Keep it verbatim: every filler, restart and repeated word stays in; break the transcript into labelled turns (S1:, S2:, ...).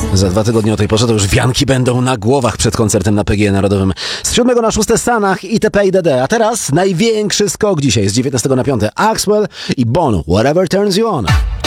S1: Za dwa tygodnie o tej porze to już wianki będą na głowach przed koncertem na P G E Narodowym. Z siódmego na szóste Sanach itp. itd. A teraz największy skok dzisiaj z dziewiętnastego na piąte. Axwell i Bono, Whatever Turns You On.